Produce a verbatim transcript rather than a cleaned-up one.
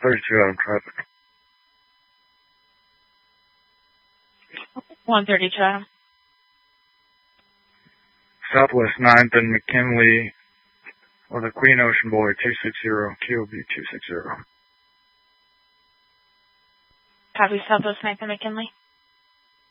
thirty-two out of traffic. one thirty-two Adam. Southwest ninth and McKinley with a Queen Ocean Boy two sixty, Q O B two sixty. Copy Southwest ninth and McKinley.